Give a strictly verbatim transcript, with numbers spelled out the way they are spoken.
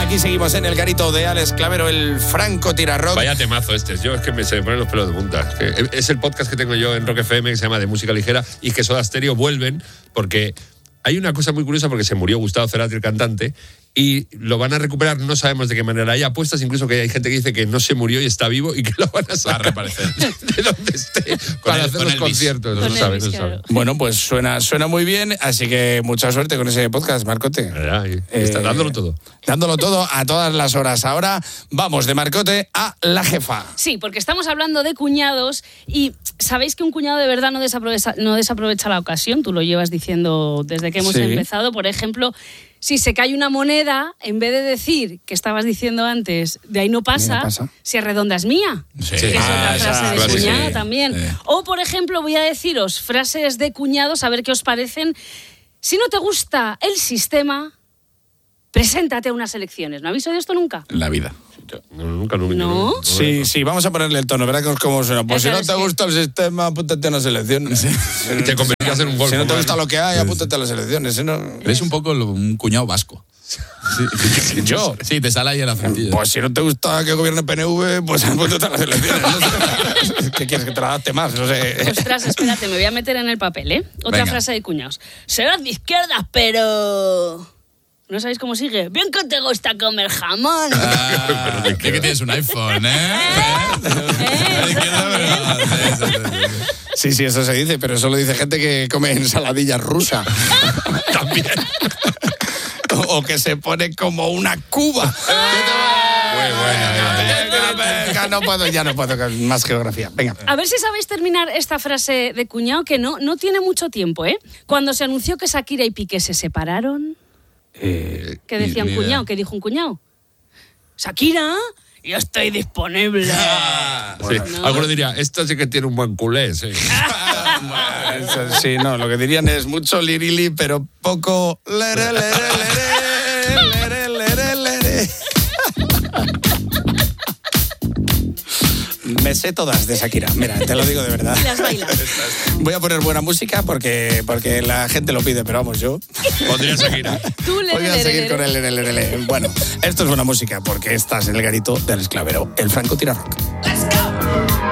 Aquí seguimos en el garito de Alex Clavero, el Franco Tirarrock. Vaya temazo este. Yo es que me, se me ponen los pelos de punta. Es el podcast que tengo yo en Rock F M que se llama De Música Ligera y que Soda Stereo vuelven porque hay una cosa muy curiosa porque se murió Gustavo Cerati, el cantante, y lo van a recuperar, no sabemos de qué manera. Hay apuestas incluso que hay gente que dice que no se murió y está vivo y que lo van a sacar a reaparecer de donde esté para el, hacer los conciertos. No sabe, no sabe. Bueno, pues suena, suena muy bien, así que mucha suerte con ese podcast, Marcote. Ya, y, eh, está dándolo todo. Dándolo todo a todas las horas. Ahora vamos de Marcote a la jefa. Sí, porque estamos hablando de cuñados y sabéis que un cuñado de verdad no desaprovecha, no desaprovecha la ocasión. Tú lo llevas diciendo desde que hemos Sí. empezado. Por ejemplo, si se cae una moneda, en vez de decir, que estabas diciendo antes, de ahí no pasa, no pasa. si es redonda es mía. Sí. Que es Ah, otra frase esa, de claro, cuñado sí. también. Sí. O, por ejemplo, voy a deciros frases de cuñados, a ver qué os parecen. Si no te gusta el sistema, preséntate a unas elecciones. ¿No habéis oído esto nunca? En la vida. No, nunca, nunca. ¿No? no Sí, sí, vamos a ponerle el tono, verás cómo suena. Pues Eso si no es te que- gusta el sistema, apúntate a unas elecciones. Te convertirás en un golfo. Si no te man. gusta lo que hay, apúntate a las elecciones. Si no... Eres un poco lo- un cuñado vasco. Sí. ¿Yo? Sí, te sale ahí en la frentilla. Pues si no te gusta que gobierne P N V, pues apúntate a las elecciones. No sé. ¿Qué quieres, que te la adapte más? No sé. Ostras, espérate, me voy a meter en el papel, ¿eh? Otra Venga. frase de cuñados. Serás de izquierdas, pero... ¿No sabéis cómo sigue? Bien que te gusta comer jamón. Ah, ¿de que tienes un iPhone, ¿eh? ¿Eh? Sí, sí, eso se dice, pero eso lo dice gente que come ensaladilla rusa. También. O, o que se pone como una cuba. Muy buena. Venga, no puedo, ya no puedo, más geografía. Venga. A ver si sabéis terminar esta frase de cuñado, que no, no tiene mucho tiempo, ¿eh? Cuando se anunció que Shakira y Piqué se separaron, Eh, ¿qué decía un ni idea. cuñado? ¿Qué dijo un cuñado? Shakira, yo estoy disponible. Sí. No. Alguno diría, esta sí que tiene un buen culé, sí. Eso, sí, no, lo que dirían es mucho lirili, pero poco lere, lere, lere, lere, lere, lere. Me sé todas de Shakira, mira, te lo digo de verdad. Y las bailas. Voy a poner buena música porque, porque la gente lo pide, pero vamos, yo Podría seguir. Tú le voy a seguir con el lere, lere, lere. Bueno, esto es buena música porque estás en el garito del Alex Clavero, el Franco Tirarrock.